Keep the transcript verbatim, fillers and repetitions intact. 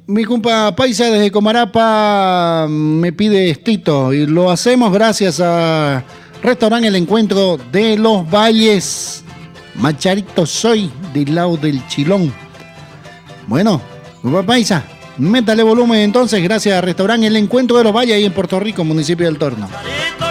Mi compa Paisa desde Comarapa me pide estito y lo hacemos gracias a Restaurante El Encuentro de los Valles. Macharito soy del lado del Chilón. Bueno, compa Paisa, métale volumen entonces gracias a Restaurante El Encuentro de los Valles ahí en Puerto Rico, municipio del Torno.